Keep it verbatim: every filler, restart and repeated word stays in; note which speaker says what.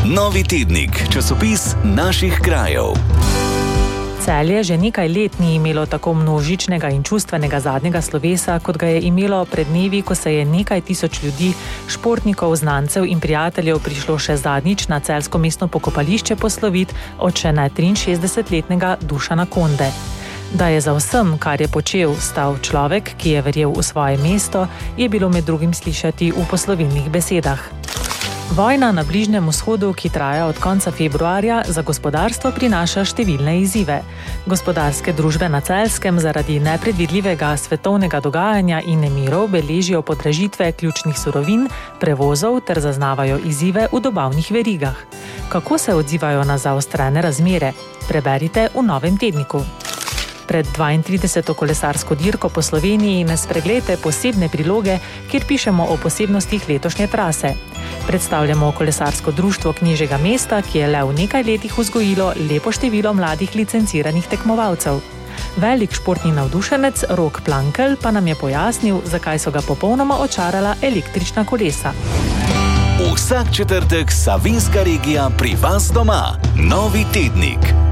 Speaker 1: Novi tednik, časopis naših krajev.
Speaker 2: Celje že nekaj let ni imelo tako množičnega in čustvenega zadnjega slovesa, kot ga je imelo pred dnevi, ko se je nekaj tisoč ljudi, športnikov, znancev in prijateljev prišlo še zadnjič na celjsko mestno pokopališče poslovit od še ne triinšestdesetletnega Dušana Konde. Da je za vsem, kar je počel, stal človek, ki je verjel v svoje mesto, je bilo med drugim slišati v poslovilnih besedah. Vojna na Bližnjem vzhodu, ki traja od konca februarja, za gospodarstvo prinaša številne izzive. Gospodarske družbe na Celjskem zaradi nepredvidljivega svetovnega dogajanja in nemirov beležijo podražitve ključnih surovin, prevozov ter zaznavajo izzive v dobavnih verigah. Kako se odzivajo na zaostrene razmere? Preberite v novem tedniku. Pred dvaintrideseto kolesarsko dirko po Sloveniji ne spreglejte posebne priloge, kjer pišemo o posebnostih letošnje trase. Predstavljamo kolesarsko društvo Knežjega mesta, ki je le v nekaj letih vzgojilo lepo število mladih licenciranih tekmovalcev. Velik športni navdušenec Rok Plankelj pa nam je pojasnil, zakaj so ga popolnoma očarala električna kolesa.
Speaker 1: Vsak četrtek Savinjska regija pri vas doma. Novi tednik.